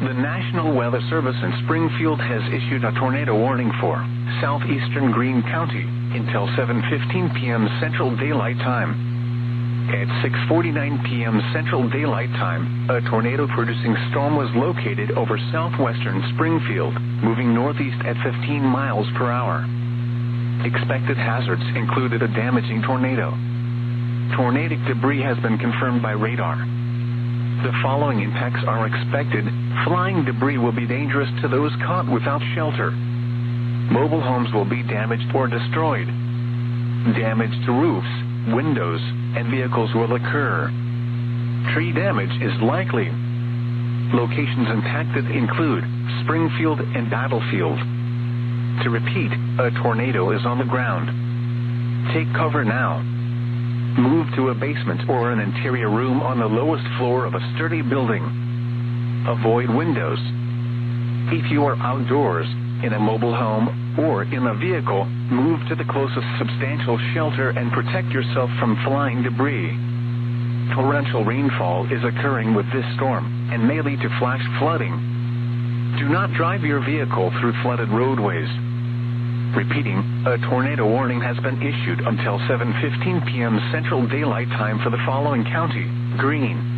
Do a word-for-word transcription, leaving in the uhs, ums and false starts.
The National Weather Service in Springfield has issued a tornado warning for southeastern Greene County until seven fifteen p.m. Central Daylight Time. At six forty-nine p.m. Central Daylight Time, a tornado-producing storm was located over southwestern Springfield, moving northeast at fifteen miles per hour. Expected hazards included a damaging tornado. Tornadic debris has been confirmed by radar. The following impacts are expected. Flying debris will be dangerous to those caught without shelter. Mobile homes will be damaged or destroyed. Damage to roofs, windows, and vehicles will occur. Tree damage is likely. Locations impacted include Springfield and Battlefield. To repeat, a tornado is on the ground. Take cover now. Move to a basement or an interior room on the lowest floor of a sturdy building. Avoid windows. If you are outdoors, in a mobile home, or in a vehicle, move to the closest substantial shelter and protect yourself from flying debris. Torrential rainfall is occurring with this storm and may lead to flash flooding. Do not drive your vehicle through flooded roadways. Repeating, a tornado warning has been issued until seven fifteen p.m. Central Daylight Time for the following county: Greene,